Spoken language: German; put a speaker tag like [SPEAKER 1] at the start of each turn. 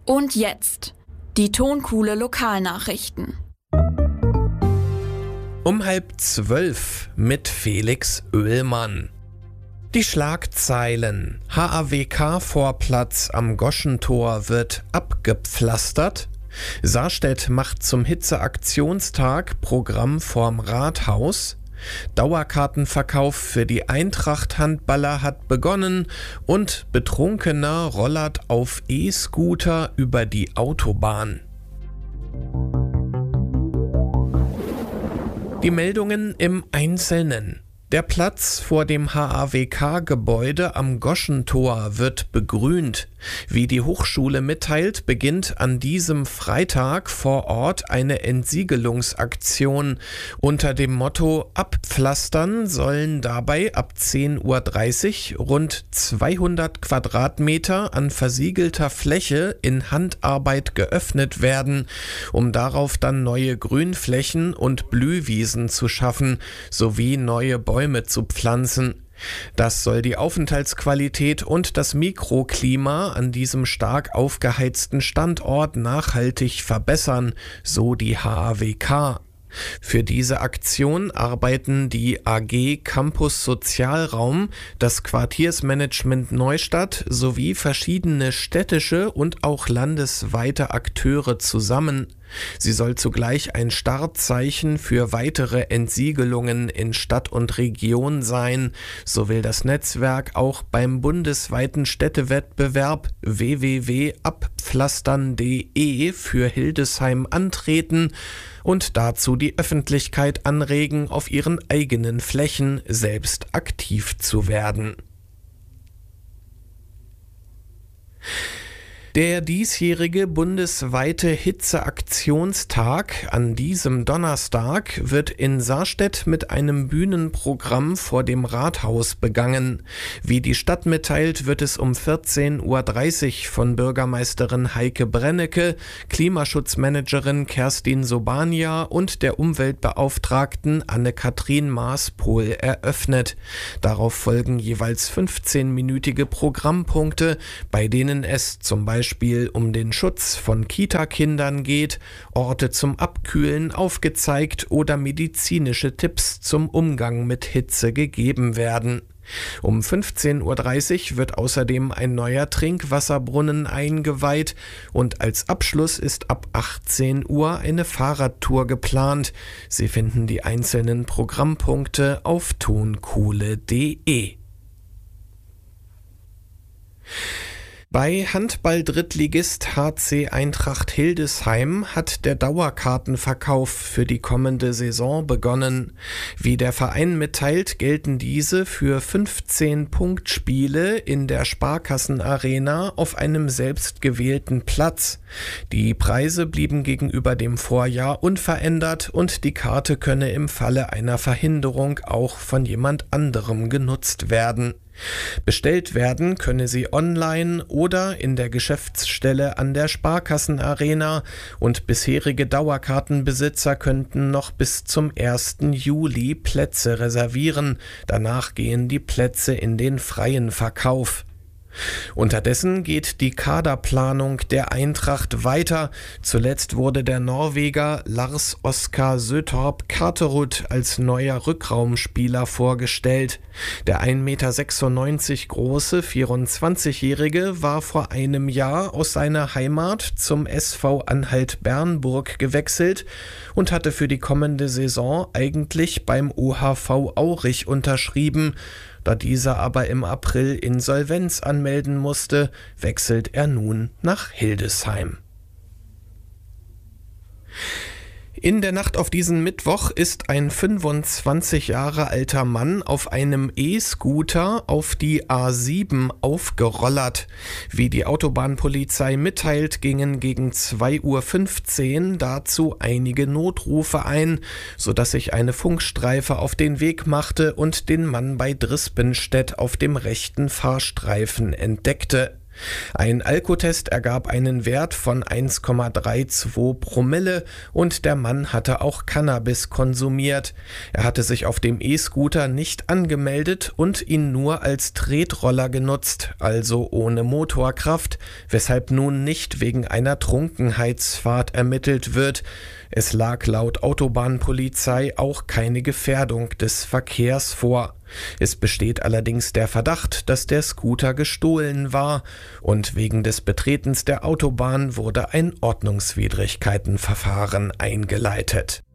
[SPEAKER 1] Und jetzt die Tonkuhle Lokalnachrichten.
[SPEAKER 2] Um 11:30 mit Felix Oehlmann. Die Schlagzeilen: HAWK-Vorplatz am Goschentor wird abgepflastert. Sarstedt macht zum Hitzeaktionstag Programm vorm Rathaus. Dauerkartenverkauf für die Eintracht-Handballer hat begonnen und Betrunkener rollert auf E-Scooter über die Autobahn. Die Meldungen im Einzelnen. Der Platz vor dem HAWK-Gebäude am Goschentor wird begrünt. Wie die Hochschule mitteilt, beginnt an diesem Freitag vor Ort eine Entsiegelungsaktion. Unter dem Motto Abpflastern sollen dabei ab 10:30 Uhr rund 200 Quadratmeter an versiegelter Fläche in Handarbeit geöffnet werden, um darauf dann neue Grünflächen und Blühwiesen zu schaffen, sowie neue Bäume zu pflanzen. Das soll die Aufenthaltsqualität und das Mikroklima an diesem stark aufgeheizten Standort nachhaltig verbessern, so die HAWK. Für diese Aktion arbeiten die AG Campus Sozialraum, das Quartiersmanagement Neustadt sowie verschiedene städtische und auch landesweite Akteure zusammen. Sie soll zugleich ein Startzeichen für weitere Entsiegelungen in Stadt und Region sein. So will das Netzwerk auch beim bundesweiten Städtewettbewerb www.abpflastern.de für Hildesheim antreten und dazu die Öffentlichkeit anregen, auf ihren eigenen Flächen selbst aktiv zu werden. Der diesjährige bundesweite Hitzeaktionstag an diesem Donnerstag wird in Sarstedt mit einem Bühnenprogramm vor dem Rathaus begangen. Wie die Stadt mitteilt, wird es um 14:30 Uhr von Bürgermeisterin Heike Brennecke, Klimaschutzmanagerin Kerstin Sobania und der Umweltbeauftragten Anne-Kathrin Maaspohl eröffnet. Darauf folgen jeweils 15-minütige Programmpunkte, bei denen es zum Beispiel um den Schutz von Kita-Kindern geht, Orte zum Abkühlen aufgezeigt oder medizinische Tipps zum Umgang mit Hitze gegeben werden. Um 15:30 Uhr wird außerdem ein neuer Trinkwasserbrunnen eingeweiht und als Abschluss ist ab 18 Uhr eine Fahrradtour geplant. Sie finden die einzelnen Programmpunkte auf tonkuhle.de. Bei Handball-Drittligist HC Eintracht Hildesheim hat der Dauerkartenverkauf für die kommende Saison begonnen. Wie der Verein mitteilt, gelten diese für 15 Punktspiele in der Sparkassenarena auf einem selbstgewählten Platz. Die Preise blieben gegenüber dem Vorjahr unverändert und die Karte könne im Falle einer Verhinderung auch von jemand anderem genutzt werden. Bestellt werden könne sie online oder in der Geschäftsstelle an der Sparkassenarena und bisherige Dauerkartenbesitzer könnten noch bis zum 1. Juli Plätze reservieren. Danach gehen die Plätze in den freien Verkauf. Unterdessen geht die Kaderplanung der Eintracht weiter. Zuletzt wurde der Norweger Lars Oskar Søtorp Carterud als neuer Rückraumspieler vorgestellt. Der 1,96 Meter große 24-Jährige war vor einem Jahr aus seiner Heimat zum SV Anhalt-Bernburg gewechselt und hatte für die kommende Saison eigentlich beim OHV Aurich unterschrieben. Da dieser aber im April Insolvenz anmelden musste, wechselt er nun nach Hildesheim. In der Nacht auf diesen Mittwoch ist ein 25 Jahre alter Mann auf einem E-Scooter auf die A7 aufgerollert. Wie die Autobahnpolizei mitteilt, gingen gegen 2:15 Uhr dazu einige Notrufe ein, sodass sich eine Funkstreife auf den Weg machte und den Mann bei Drispenstedt auf dem rechten Fahrstreifen entdeckte. Ein Alkotest ergab einen Wert von 1,32 Promille und der Mann hatte auch Cannabis konsumiert. Er hatte sich auf dem E-Scooter nicht angemeldet und ihn nur als Tretroller genutzt, also ohne Motorkraft, weshalb nun nicht wegen einer Trunkenheitsfahrt ermittelt wird. Es lag laut Autobahnpolizei auch keine Gefährdung des Verkehrs vor. Es besteht allerdings der Verdacht, dass der Scooter gestohlen war und wegen des Betretens der Autobahn wurde ein Ordnungswidrigkeitenverfahren eingeleitet.